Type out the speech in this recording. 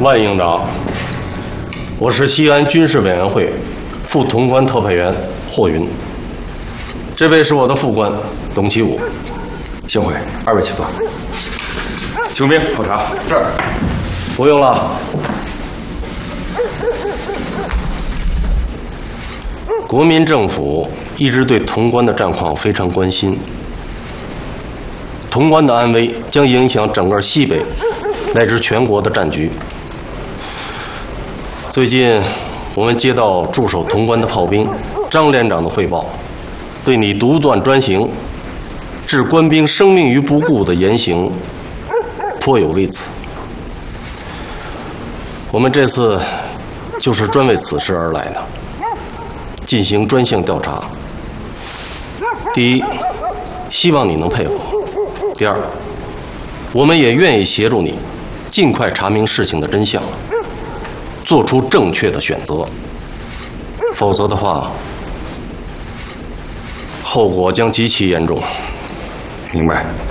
万营长，我是西安军事委员会副潼关特派员霍云，这位是我的副官董其武。 幸会，二位请坐。雄兵泡茶。 是。 不用了。国民政府一直对潼关的战况非常关心，潼关的安危将影响整个西北乃至全国的战局。最近，我们接到驻守潼关的炮兵张连长的汇报，对你独断专行、置官兵生命于不顾的言行颇有微词。我们这次就是专为此事而来的，进行专项调查。第一，希望你能配合；第二，我们也愿意协助你尽快查明事情的真相，做出正确的选择。否则的话，后果将极其严重。 明白。